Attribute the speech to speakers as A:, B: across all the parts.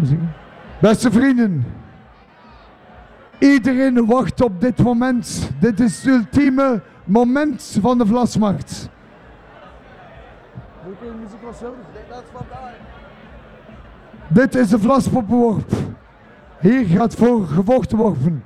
A: Beste vrienden, iedereen wacht op dit moment. Dit is het ultieme moment van de Vlasmarkt. Dit is de Vlaspoppenworp. Hier gaat voor gevochten worden.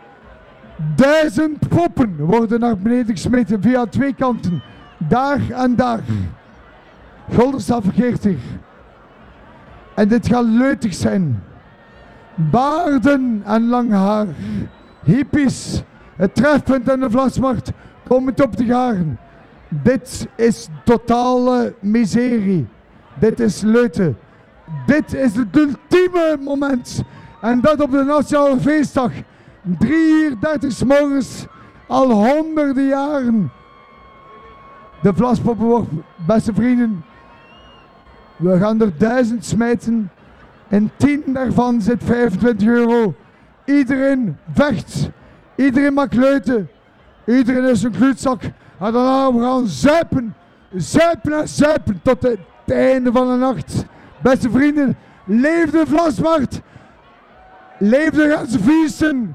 A: 1000 poppen worden naar beneden gesmeten via twee kanten. Daar en daar. Guldenstaaf verkeert hier. En dit gaat leutig zijn. Baarden en lang haar. Hippies. Het trefpunt en de Vlasmarkt komen op de garen. Dit is totale miserie. Dit is leuten. Dit is het ultieme moment. En dat op de Nationale Feestdag. 3:30 's morgens. Al honderden jaren. De Vlaspoppenworp, beste vrienden. We gaan er 1000 smijten. En 10 daarvan zit 25 euro. Iedereen vecht. Iedereen maakt leuten. Iedereen is een kluutzak. En daarna we gaan zuipen. Zuipen en zuipen tot het einde van de nacht. Beste vrienden, leef de Vlasmarkt. Leef de ganse feesten.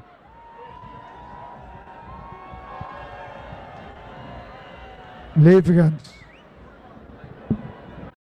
A: Leven Gens.